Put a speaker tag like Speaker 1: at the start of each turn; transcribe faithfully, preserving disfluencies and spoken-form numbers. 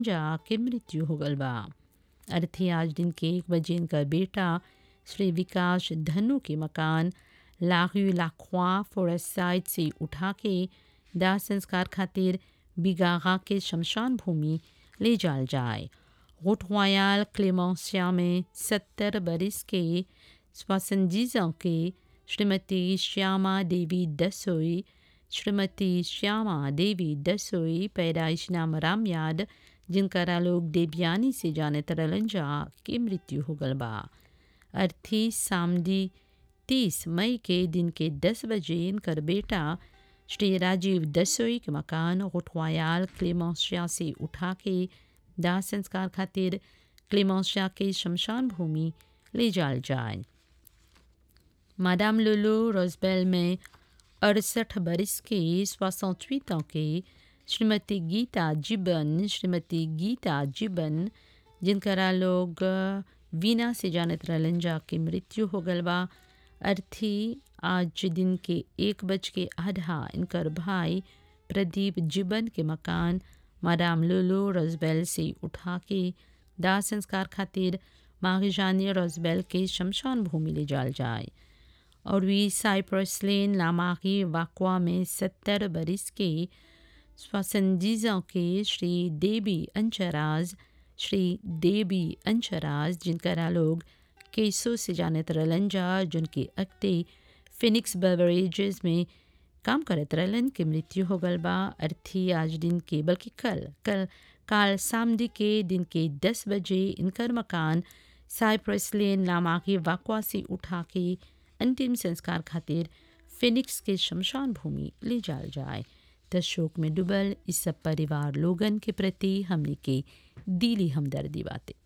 Speaker 1: जा के मृत्यु हो गल बा। अर्थी आज दिन के एक बजे इनका बेटा श्री विकास धनु के मकान लाहू लाख्वा फॉरेस्ट साइड से उठा के दाह संस्कार खातिर बिगागा के शमशान भूमि ले जाल जाए। रोटवायाल क्लेमेंसिया में सत्तर बरिस के स्वासंजीजों के श्रीमती श्यामा देवी दसोई श्रीमती श्यामा देवी दसोई पैदाइश नाम रामयाद जिनकरा लोग देवयानी से जाने तरलन जा की मृत्यु हो गल बा। अर्थी सामदी तीस मई के दिन के दस बजे इनकर बेटा श्री राजीव दसोई के मकान रोटवायाल क्लेमेंसिया से उठा के दाह संस्कार खातिर क्लेमेंसिया के शमशान भूमि ले जाल जाए। मादाम लोलो रोजबेल में अड़सठ बरिस के सोixante-huit ans के श्रीमती गीता जिबन श्रीमती गीता जिबन जिनकरा लोग वीना से जानत रहलन जा के मृत्यु हो गल बा। अर्थी आज दिन के एक बज के आधा इनकर भाई प्रदीप जिबन के मकान मादाम लोलो रोजबेल से उठा के दाह संस्कार खातिर मारिजानी रोजबेल के शमशान भूमि ले जाल जाए। और वी साइप्रस लेन लामारी वाकवा में सत्तर बरिस के स्वासंजीजों के श्री देवी अंचराज श्री देवी अंचराज जिनकरा लोग केसो से जानत रहलन जा जिनके अक्ते फिनिक्स बेवरेजेस में काम करत रहलन के मृत्यु हो गल बा। अर्थी आज दिन के बल्कि कल कल काल सामदी के दिन के दस बजे इनकर मकान साइप्रस लेन लामारी वाकवा से उठा के अंतिम संस्कार खातिर फिनिक्स के शमशान भूमि ले जाल जाए। त शोक में डूबल इस सब परिवार लोगन के प्रति हमने के दिली हमदर्दी बातें।